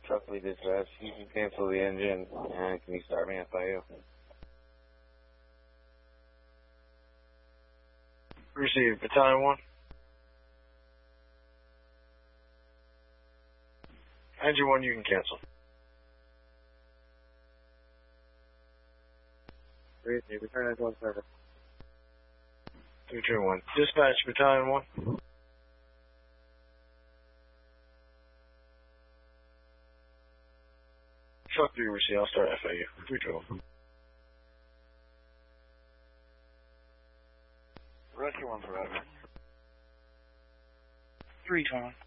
Truck lead dispatch, you can cancel the engine, and can you start me FIU? Receive, Battalion 1. Engine 1, you can cancel. Receive, return to service. 321. Dispatch, Battalion 1. Truck 3, receive, I'll start FIU. 321. Rescue 1 forever. 321.